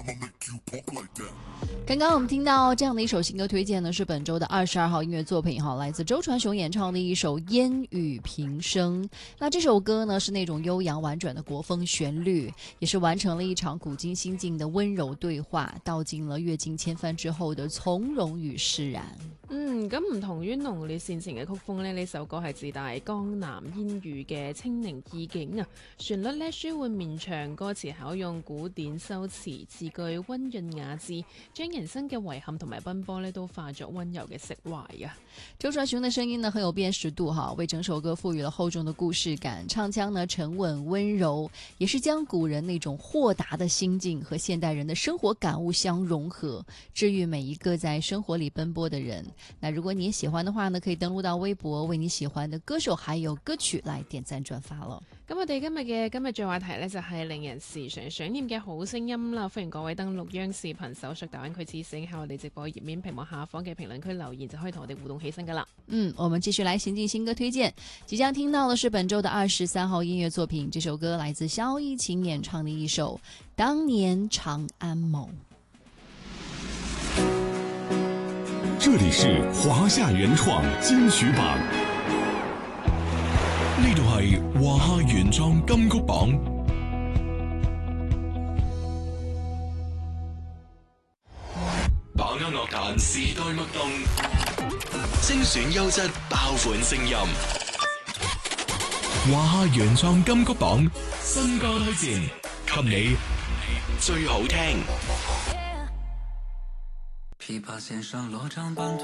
刚刚我们听到这样的一首新歌推荐呢，是本周的22号音乐作品哈，来自周传雄演唱的一首《烟雨平生》。那这首歌呢是那种悠扬婉转的国风旋律，也是完成了一场古今心境的温柔对话，道尽了阅尽千帆之後的從容與釋然。 咁唔同於濃烈煽情嘅曲風呢，呢首歌係自帶江南煙雨嘅清寧意境啊，旋律呢舒緩綿長，歌詞巧用古典修辭，詞句溫潤雅致，將人生嘅遺憾同埋奔波呢都化作溫柔嘅釋懷啊。 周傳雄的聲音呢很有辨識度哈，為整首歌賦予了厚重的故事感，唱腔呢沉穩溫柔，也是將古人那種豁達的心境和現代人的生活感悟相融合，治癒每一個在生活裡奔波的人。那如果你也喜歡的話呢，可以登錄到微博，為你喜歡的歌手還有歌曲來點讚轉發了。 咁我哋今日最話題呢，就係令人時常想念嘅好聲音啦，歡迎各位登錄央視頻搜索大灣區之聲，喺我哋直播頁面屏幕下方嘅評論區留言，就可以同我哋互動起身噶啦。 我們繼續來行進新歌推薦，即將聽到的是本周的23號音樂作品，這首歌來自蕭逸晴演唱的一首《當年長安夢》。 這裡是華夏原創金曲榜，呢度係華夏原創金曲榜。把握樂壇時代脈動，精選優質爆款聲音。華夏原創金曲榜新歌推薦，給你最好聽。 琵琶弦上羅帳般